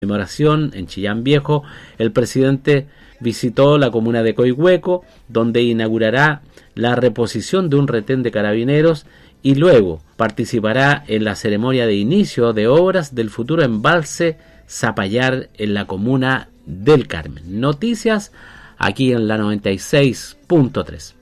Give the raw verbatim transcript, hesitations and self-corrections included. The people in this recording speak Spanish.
conmemoración en Chillán Viejo, el presidente visitó la comuna de Coihueco, donde inaugurará la reposición de un retén de carabineros y luego participará en la ceremonia de inicio de obras del futuro embalse Zapallar en la comuna del Carmen. Noticias aquí en la noventa y seis punto tres.